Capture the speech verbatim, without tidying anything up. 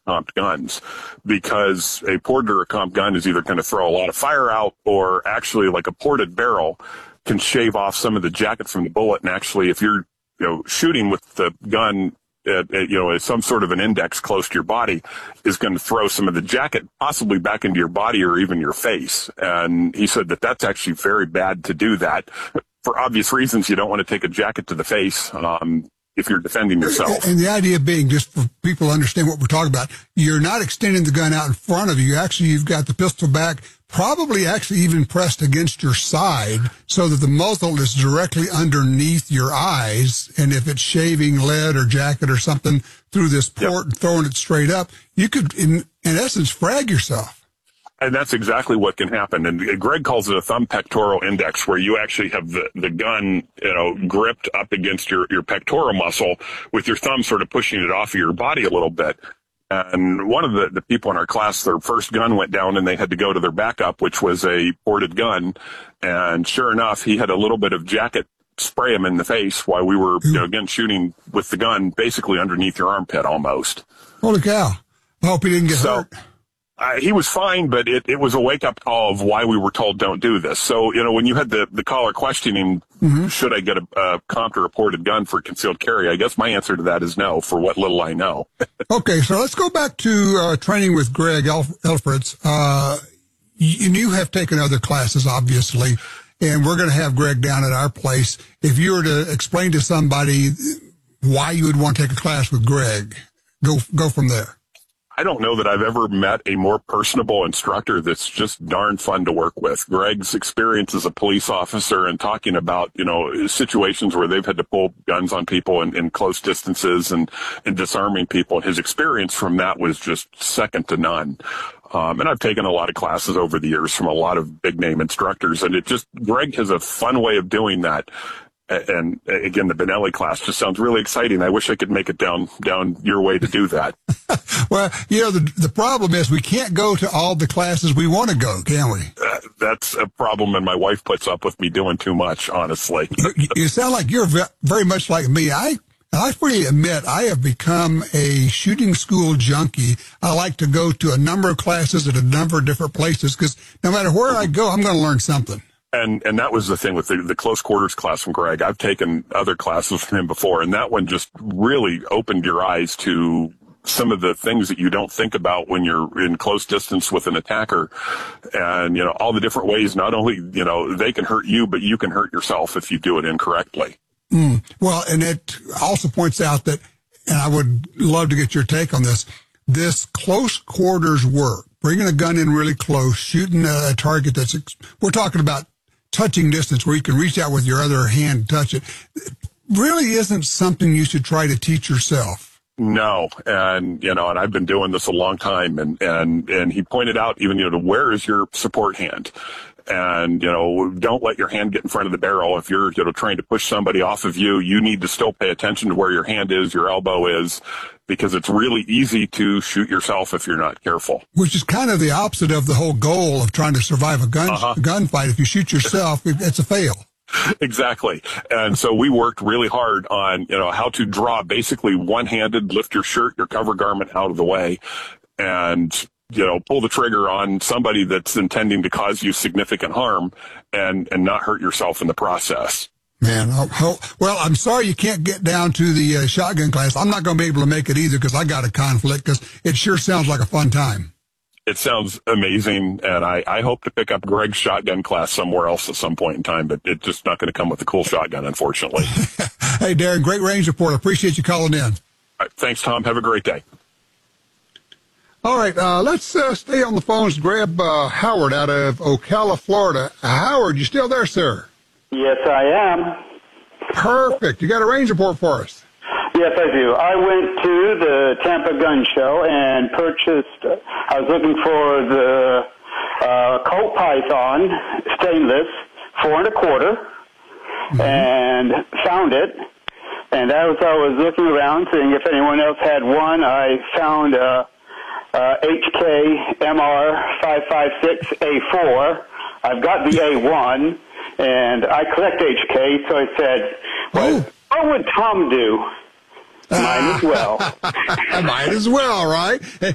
comped guns, because a ported or a comped gun is either going to throw a lot of fire out, or actually, like a ported barrel can shave off some of the jacket from the bullet. And actually, if you're you know shooting with the gun at, at, you know at some sort of an index close to your body, is going to throw some of the jacket possibly back into your body or even your face. And he said that that's actually very bad to do that. For obvious reasons, you don't want to take a jacket to the face um, if you're defending yourself. And the idea being, just for people to understand what we're talking about, you're not extending the gun out in front of you. Actually, you've got the pistol back, probably actually even pressed against your side, so that the muzzle is directly underneath your eyes. And if it's shaving lead or jacket or something through this port yep. and throwing it straight up, you could, in, in essence, frag yourself. And that's exactly what can happen. And Greg calls it a thumb pectoral index, where you actually have the, the gun, you know, gripped up against your, your pectoral muscle, with your thumb sort of pushing it off of your body a little bit. And one of the, the people in our class, their first gun went down and they had to go to their backup, which was a ported gun. And sure enough, he had a little bit of jacket spray him in the face while we were, you know, again, shooting with the gun basically underneath your armpit almost. Holy cow. I hope he didn't get so, hurt. Uh, he was fine, but it, it was a wake-up call of why we were told don't do this. So, you know, when you had the, the caller questioning, mm-hmm. should I get a, a comped or a ported gun for concealed carry, I guess my answer to that is no, for what little I know. Okay, so let's go back to uh, training with Greg Elf- Elfritz. Uh, you, you have taken other classes, obviously, and we're going to have Greg down at our place. If you were to explain to somebody why you would want to take a class with Greg, go go from there. I don't know that I've ever met a more personable instructor that's just darn fun to work with. Greg's experience as a police officer and talking about, you know, situations where they've had to pull guns on people in, in close distances and, and disarming people. His experience from that was just second to none. Um, and I've taken a lot of classes over the years from a lot of big name instructors, and it just, Greg has a fun way of doing that. And again, the Benelli class just sounds really exciting. I wish I could make it down down your way to do that. Well, you know, the the problem is we can't go to all the classes we want to go, can we? Uh, that's a problem, and my wife puts up with me doing too much, honestly. you, you sound like you're very much like me. I I freely admit I have become a shooting school junkie. I like to go to a number of classes at a number of different places, because no matter where I go, I'm going to learn something. And and that was the thing with the, the close quarters class from Greg. I've taken other classes from him before, and that one just really opened your eyes to some of the things that you don't think about when you're in close distance with an attacker. And, you know, all the different ways, not only, you know, they can hurt you, but you can hurt yourself if you do it incorrectly. Mm. Well, and it also points out that, and I would love to get your take on this, this close quarters work, bringing a gun in really close, shooting a target that's, we're talking about touching distance where you can reach out with your other hand and touch it, really isn't something you should try to teach yourself. No. And, you know, and I've been doing this a long time, and, and, and he pointed out even, you know, where is your support hand? And, you know, don't let your hand get in front of the barrel. If you're, you know, trying to push somebody off of you, you need to still pay attention to where your hand is, your elbow is, because it's really easy to shoot yourself if you're not careful. Which is kind of the opposite of the whole goal of trying to survive a gun uh-huh. gunfight. If you shoot yourself, it's a fail. Exactly. And so we worked really hard on, you know, how to draw basically one-handed, lift your shirt, your cover garment out of the way, and, you know, pull the trigger on somebody that's intending to cause you significant harm, and, and not hurt yourself in the process. Man, oh, well, I'm sorry you can't get down to the uh, shotgun class. I'm not going to be able to make it either, because I got a conflict, because it sure sounds like a fun time. It sounds amazing, and I, I hope to pick up Greg's shotgun class somewhere else at some point in time, but it's just not going to come with a cool shotgun, unfortunately. Hey, Darren, great range report. I appreciate you calling in. All right, thanks, Tom. Have a great day. All right, uh, let's uh, stay on the phones. Grab uh, Howard out of Ocala, Florida. Howard, you still there, sir? Yes, I am. Perfect. You got a range report for us? Yes, I do. I went to the Tampa Gun Show and purchased, uh, I was looking for the uh, Colt Python stainless, four and a quarter, mm-hmm. and found it. And as I was looking around, seeing if anyone else had one, I found a, a H K M R five five six A four. I've got the A one, and I collect H K, so I said, well, oh. what would Tom do? Might as well. Might as well, right?